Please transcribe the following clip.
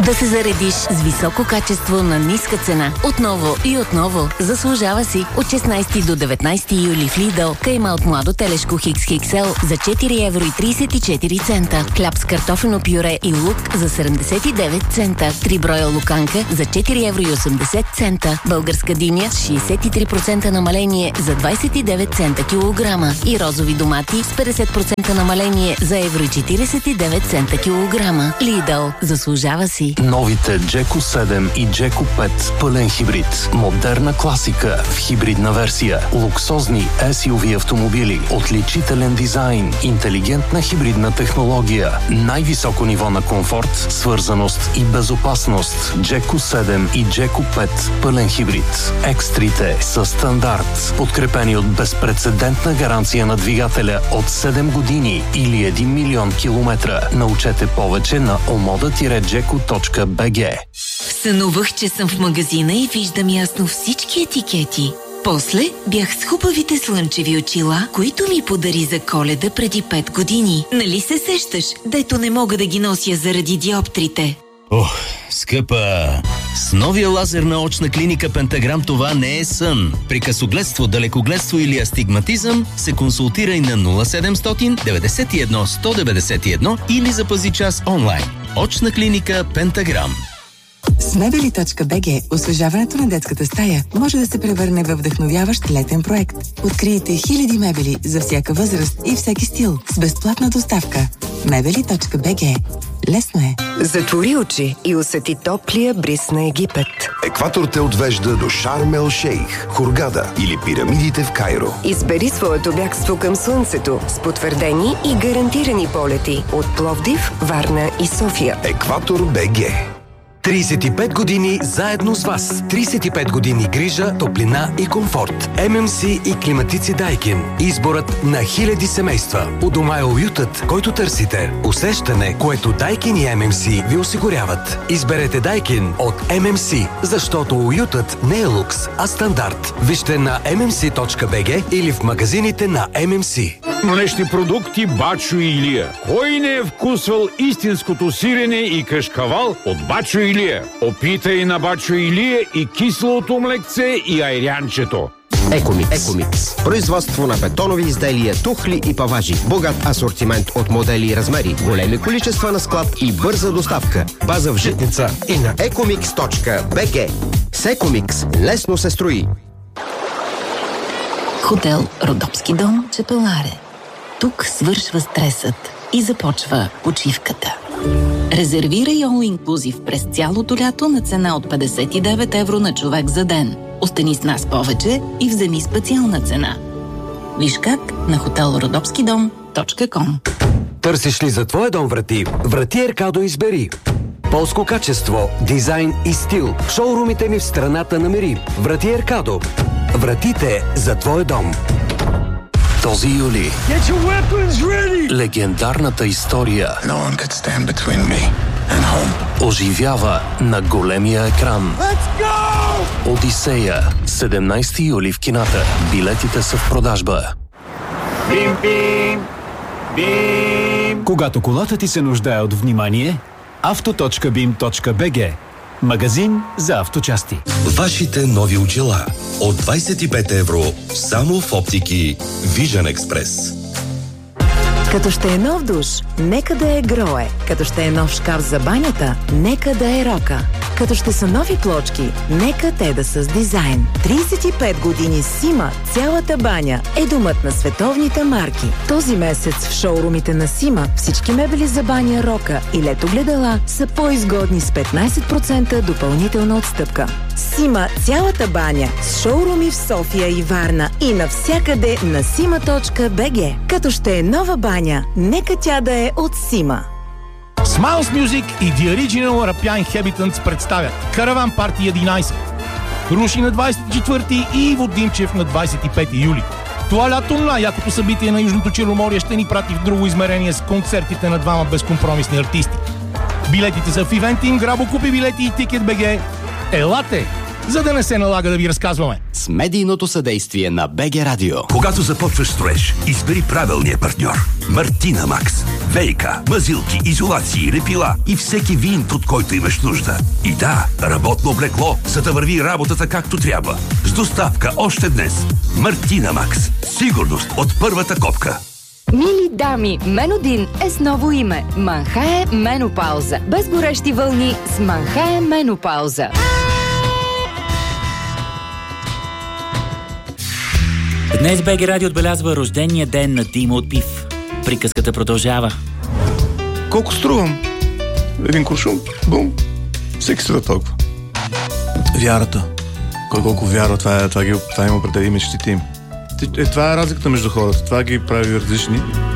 Да се заредиш с високо качество на ниска цена. Отново и отново. Заслужава си. От 16 до 19 юли в Lidl. Кайма от младо телешко XXL за 4,34 евро. Хляб с картофено пюре и лук за 79 цента. 3 броя луканка за 4,80 евро. Българска диня с 63% намаление за 29 цента килограма. И розови домати с 50% намаление за евро 49 цента килограма. Lidl. Заслужава си. Новите Джеко 7 и Джеко 5 пълен хибрид. Модерна класика в хибридна версия. Луксозни SUV автомобили. Отличителен дизайн. Интелигентна хибридна технология. Най-високо ниво на комфорт, свързаност и безопасност. Джеко 7 и Джеко 5 пълен хибрид. Екстрите са стандарт. Подкрепени от безпрецедентна гаранция на двигателя от 7 години или 1 милион километра. Научете повече на omoda-jeko.bg. Сънувах, че съм в магазина и виждам ясно всички етикети. После бях с хубавите слънчеви очила, които ми подари за Коледа преди 5 години. Нали се сещаш, дето не мога да ги нося заради диоптрите? Ох, скъпа! С новия лазер на очна клиника Пентаграм това не е сън. При късогледство, далекогледство или астигматизъм се консултирай на 0700 91 191 или запази час онлайн. Очна клиника Пентаграм. С Мебели.bg освежаването на детската стая може да се превърне във вдъхновяващ летен проект. Открийте хиляди мебели за всяка възраст и всеки стил с безплатна доставка. Мебели.bg. Лесно е. Затвори очи и усети топлия бриз на Египет. Екватор те отвежда до Шарм ел Шейх, Хургада или пирамидите в Кайро. Избери своето бягство към слънцето с потвърдени и гарантирани полети от Пловдив, Варна и София. Екватор БГ. 35 години заедно с вас. 35 години грижа, топлина и комфорт. ММС и климатици Дайкин. Изборът на хиляди семейства. У дома е уютът, който търсите. Усещане, което Дайкин и ММС ви осигуряват. Изберете Дайкин от ММС, защото уютът не е лукс, а стандарт. Вижте на mmc.bg или в магазините на ММС. Млечни продукти Бачо и Илия. Кой не е вкусвал истинското сирене и кашкавал от Бачо и Илия? Опитай на Бачо и Илия и киселото млекце и айрянчето. Екомикс. Производство на бетонови изделия, тухли и паважи. Богат асортимент от модели и размери. Големи количества на склад и бърза доставка. База в Житница и на ecomix.bg. С Екомикс лесно се строи. Хотел Родопски дом, Чепеларе. Тук свършва стресът и започва почивката. Резервирай All Inclusive през цялото лято на цена от 59 евро на човек за ден. Остани с нас повече и вземи специална цена. Виж как на hotelrodopskidom.com. Търсиш ли за твоя дом врати? Врати Еркадо избери. Полско качество, дизайн и стил. В шоурумите ни в страната намери. Врати Еркадо. Вратите за твоя дом. Този юли легендарната история оживява на големия екран. Одисея, 17 юли в кината. Билетите са в продажба. Бим, бим, бим. Когато колата ти се нуждае от внимание, auto.bim.bg. Магазин за авточасти. Вашите нови очила от 25 евро само в оптики Vision Express. Като ще е нов душ, нека да е Грое. Като ще е нов шкаф за банята, нека да е Рока. Като ще са нови плочки, нека те да са с дизайн. 35 години Сима, цялата баня е домът на световните марки. Този месец в шоурумите на Сима всички мебели за баня, Рока и летогледала са по-изгодни с 15% допълнителна отстъпка. Сима, цялата баня с шоуруми в София и Варна и навсякъде на sima.bg. Като ще е нова баня, нека тя да е от Сима. Smiles Music и The Original Arapian Habitants представят Караван Парти 11. Руши на 24 и Иво Димчев на 25 юли. Това лято най-якото събитие на Южното Черноморие ще ни прати в друго измерение с концертите на двама безкомпромисни артисти. Билетите са в Eventim, Грабо, купи билети и Ticket.bg. Елате! за да не се налага да ви разказваме. С медийното съдействие на БГ Радио. Когато започваш строеж, избери правилния партньор. Мартина Макс. ВиК, мазилки, изолации, лепила и всеки винт, от който имаш нужда. И да, работно облекло, за да върви работата както трябва. С доставка още днес. Мартина Макс. Сигурност от първата копка. Мили дами, Менодин е с ново име. Манхае Менопауза. Без горещи вълни с Манхае Менопауза. Днес БГ Радио отбелязва рождения ден на Димо от ПИФ. Приказката продължава. Колко струвам? Един куршум, бум, всеки струва толкова. Вярата. Кой колко вярва, това им определи мечтите им. Това е разликата между хората. Това ги прави различни.